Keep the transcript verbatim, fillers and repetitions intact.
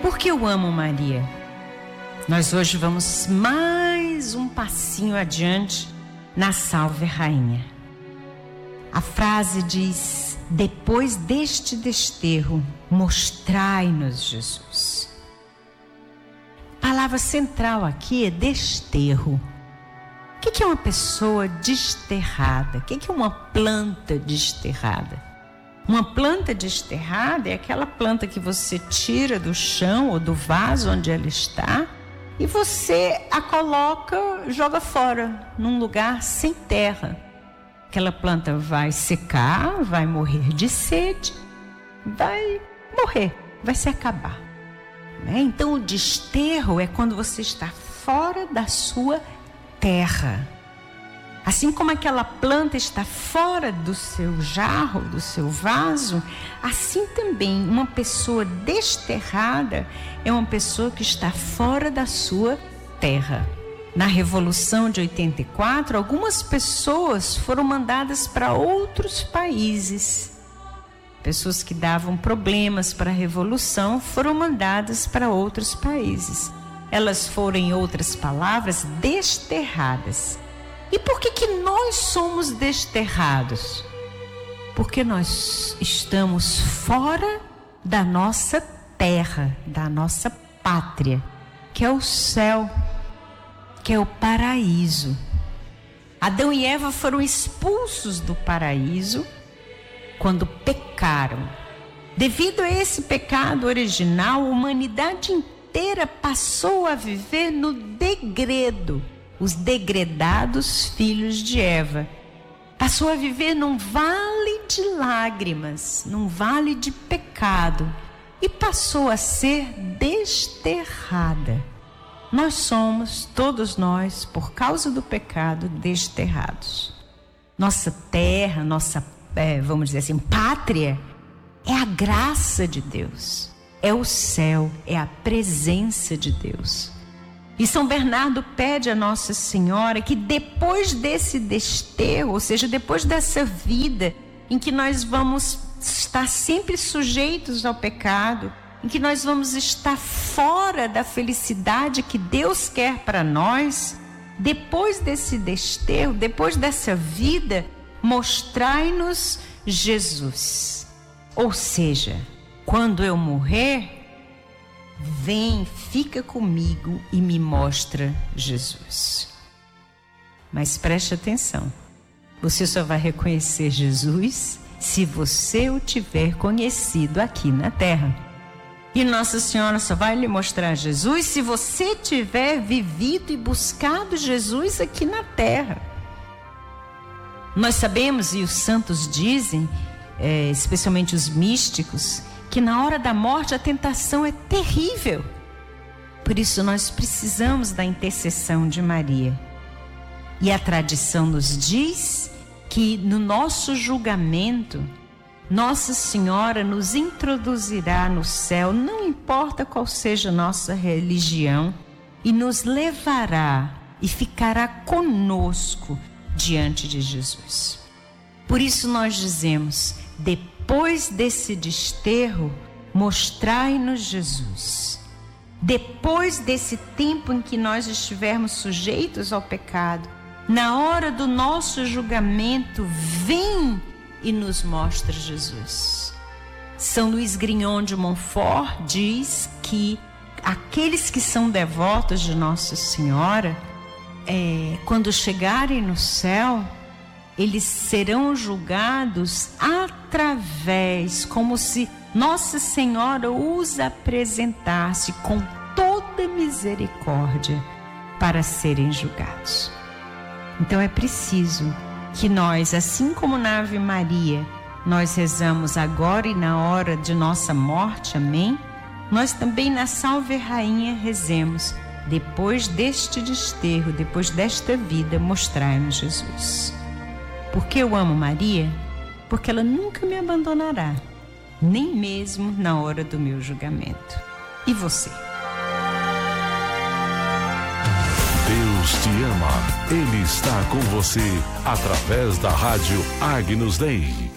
Porque eu amo Maria. Nós hoje vamos mais um passinho adiante na Salve Rainha. A frase diz: depois deste desterro, mostrai-nos Jesus. A palavra central aqui é desterro. O que é uma pessoa desterrada? O que é uma planta desterrada? Uma planta desterrada é aquela planta que você tira do chão ou do vaso onde ela está e você a coloca, joga fora, num lugar sem terra. Aquela planta vai secar, vai morrer de sede, vai morrer, vai se acabar. Né? Então o desterro é quando você está fora da sua terra. Assim como aquela planta está fora do seu jarro, do seu vaso, assim também uma pessoa desterrada é uma pessoa que está fora da sua terra. Na Revolução de oitenta e quatro, algumas pessoas foram mandadas para outros países. Pessoas que davam problemas para a Revolução foram mandadas para outros países. Elas foram, em outras palavras, desterradas. E por que que nós somos desterrados? Porque nós estamos fora da nossa terra, da nossa pátria, que é o céu, que é o paraíso. Adão e Eva foram expulsos do paraíso quando pecaram. Devido a esse pecado original, a humanidade inteira passou a viver no degredo. Os degredados filhos de Eva. Passou a viver num vale de lágrimas, num vale de pecado, e passou a ser desterrada. Nós somos, todos nós, por causa do pecado, desterrados. Nossa terra, nossa, é, vamos dizer assim, pátria, é a graça de Deus, é o céu, é a presença de Deus. E São Bernardo pede a Nossa Senhora que depois desse desterro, ou seja, depois dessa vida em que nós vamos estar sempre sujeitos ao pecado, em que nós vamos estar fora da felicidade que Deus quer para nós, depois desse desterro, depois dessa vida, mostrai-nos Jesus. Ou seja, quando eu morrer, vem, fica comigo e me mostra Jesus. Mas preste atenção, você só vai reconhecer Jesus se você o tiver conhecido aqui na terra. E Nossa Senhora só vai lhe mostrar Jesus se você tiver vivido e buscado Jesus aqui na terra. Nós sabemos, e os santos dizem, é, especialmente os místicos, que na hora da morte a tentação é terrível. Por isso nós precisamos da intercessão de Maria. E a tradição nos diz que no nosso julgamento, Nossa Senhora nos introduzirá no céu, não importa qual seja a nossa religião, e nos levará e ficará conosco diante de Jesus. Por isso nós dizemos: depois desse desterro, mostrai-nos Jesus. Depois desse tempo em que nós estivermos sujeitos ao pecado, na hora do nosso julgamento, vem e nos mostra Jesus. São Luís Grignon de Montfort diz que aqueles que são devotos de Nossa Senhora, é, quando chegarem no céu, eles serão julgados através, como se Nossa Senhora os apresentasse com toda misericórdia para serem julgados. Então é preciso que nós, assim como na Ave Maria, nós rezamos agora e na hora de nossa morte, amém? Nós também na Salve Rainha rezemos: depois deste desterro, depois desta vida, mostrai-nos Jesus. Porque eu amo Maria? Porque ela nunca me abandonará, nem mesmo na hora do meu julgamento. E você? Deus te ama. Ele está com você através da rádio Agnus Dei.